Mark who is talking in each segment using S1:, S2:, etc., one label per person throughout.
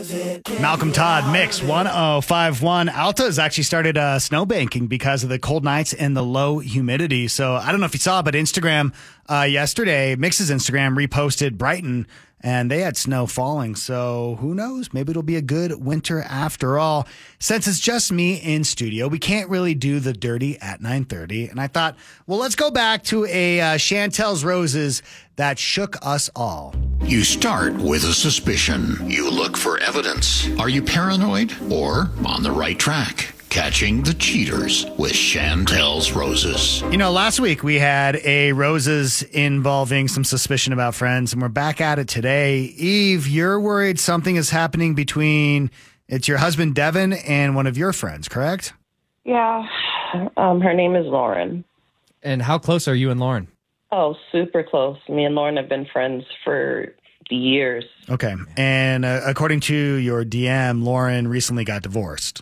S1: Malcolm Todd, Mix 1051. Alta has actually started snowbanking because of the cold nights and the low humidity. So I don't know if you saw, but Instagram yesterday, Mix's Instagram reposted Brighton, and they had snow falling. So who knows? Maybe it'll be a good winter after all. Since it's just me in studio, we can't really do the dirty at 9:30. And I thought, well, let's go back to a Chantel's Roses that shook us all.
S2: You start with a suspicion. You look for evidence. Are you paranoid or on the right track? Catching the cheaters with Chantel's Roses.
S1: You know, last week we had a Roses involving some suspicion about friends, and we're back at it today. Eve, you're worried something is happening between, it's your husband Devin and one of your friends, correct?
S3: Yeah. Her name is Lauren.
S4: And how close are you and Lauren?
S3: Oh, super close. Me and Lauren have been friends for years.
S1: Okay. And according to your DM, Lauren recently got divorced.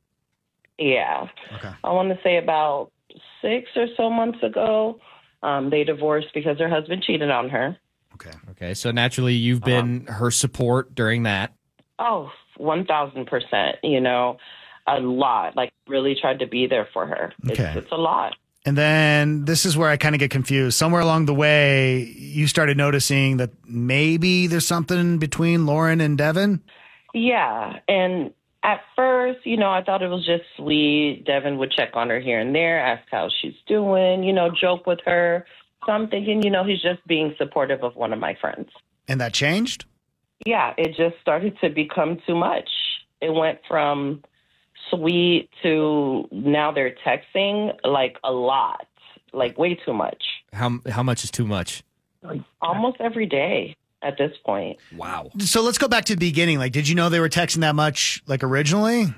S3: Yeah.
S1: Okay.
S3: I want to say about 6 or so months ago, they divorced because her husband cheated on her.
S4: Okay. So naturally, you've been her support during that.
S3: Oh, 1,000%. You know, a lot. Like, really tried to be there for her.
S1: Okay.
S3: It's a lot.
S1: And then this is where I kind of get confused. Somewhere along the way, you started noticing that maybe there's something between Lauren and Devin?
S3: Yeah. And at first, you know, I thought it was just sweet. Devin would check on her here and there, ask how she's doing, you know, joke with her. So I'm thinking, you know, he's just being supportive of one of my friends.
S1: And that changed?
S3: Yeah, it just started to become too much. It went from sweet to now they're texting like a lot, like way too much.
S4: How much is too much?
S3: Almost every day at this point.
S4: Wow.
S1: So let's go back to the beginning. Like, did you know they were texting that much, like, originally?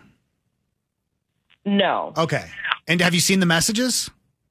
S3: No.
S1: Okay. And have you seen the messages?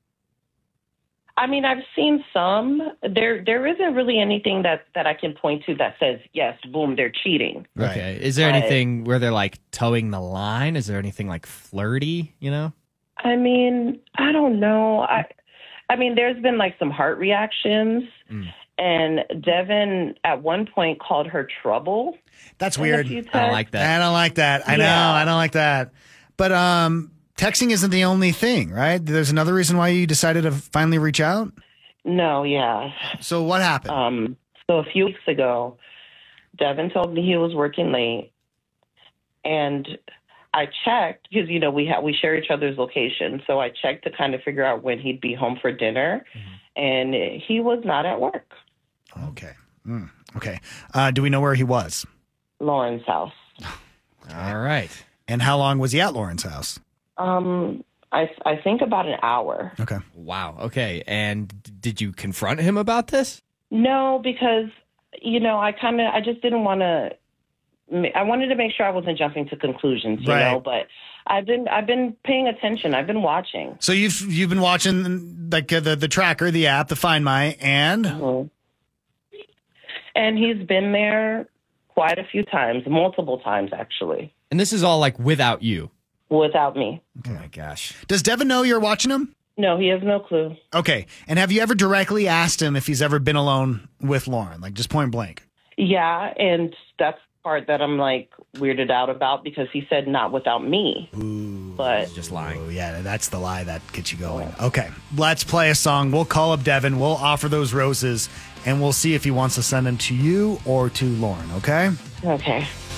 S3: I mean, I've seen some. There isn't really anything that I can point to that says, yes, boom, they're cheating.
S1: Right.
S4: Okay. Is there anything where they're like towing the line? Is there anything like flirty, you know?
S3: I mean, I don't know. I mean, there's been like some heart reactions. And Devin at one point called her trouble.
S1: That's weird.
S4: I don't like that.
S1: I don't like that. I know. I don't like that. But texting isn't the only thing, right? There's another reason why you decided to finally reach out?
S3: No, yeah.
S1: So what happened?
S3: So a few weeks ago, Devin told me he was working late. And I checked because, you know, we share each other's location. So I checked to kind of figure out when he'd be home for dinner. And he was not at work.
S1: Okay. Okay. Do we know where he was?
S3: Lauren's house.
S4: All right.
S1: And how long was he at Lauren's house?
S3: I think about an hour.
S1: Okay.
S4: Wow. Okay. And did you confront him about this?
S3: No, because, you know, I just didn't want to. I wanted to make sure I wasn't jumping to conclusions, you know, but I've been paying attention. I've been watching.
S1: So you've been watching like the tracker, the app, the Find My, and
S3: and he's been there quite a few times, multiple times actually.
S4: And this is all like without you.
S3: Without me.
S4: Oh my gosh.
S1: Does Devin know you're watching him?
S3: No, he has no clue.
S1: Okay. And have you ever directly asked him if he's ever been alone with Lauren, like just point blank?
S3: Yeah, and that's the part that I'm like weirded out about because he said not without me.
S1: Ooh,
S3: but
S4: just lying.
S1: Oh, yeah, that's the lie that gets you going. Okay, let's play a song. We'll call up Devin. We'll offer those roses, and we'll see if he wants to send them to you or to Lauren, okay?
S3: Okay.